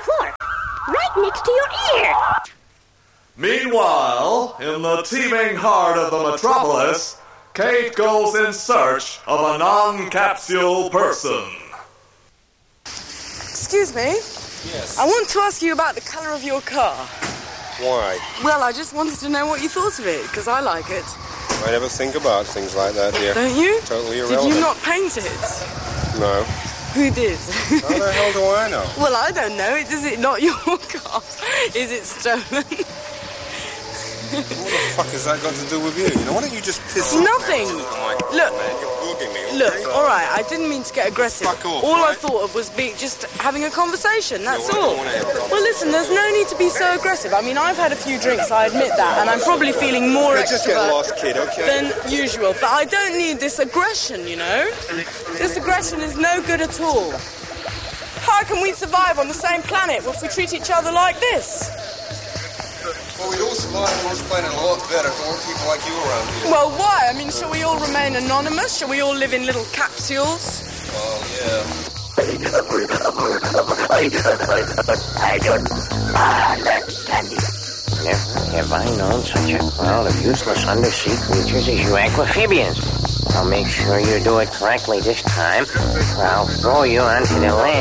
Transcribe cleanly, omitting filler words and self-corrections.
floor, right next to your ear. Meanwhile, in the teeming heart of the metropolis, Kate goes in search of a non-capsule person. Excuse me? Yes. I want to ask you about the colour of your car. Why? Well, I just wanted to know what you thought of it, because I like it. I never think about things like that, dear. Don't you? Totally irrelevant. Did you not paint it? No. Who did? How the hell do I know? Well, I don't know. Is it not your car? Is it stolen? What the fuck has that got to do with you? You know, why don't you just piss off? Nothing. Look. Man, you're bugging me. Look, all right, I didn't mean to get aggressive. Fuck off, all I right? thought of was just having a conversation, that's Yeah, well, I all. don't wanna have a conversation. Well, listen, there's no need to be so aggressive. I mean, I've had a few drinks, I admit that, and I'm probably feeling more Yeah, just get extrovert lost, kid, okay? than usual. But I don't need this aggression, you know? This aggression is no good at all. How can we survive on the same planet if we treat each other like this? Well, we'd all survive on this planet a lot better if there weren't people like you around here. Well, why? I mean, shall we all remain anonymous? Shall we all live in little capsules? Well, yeah. Never have I known such a crowd of useless undersea creatures as you aquamphibians. I'll make sure you do it correctly this time, or I'll throw you onto the land.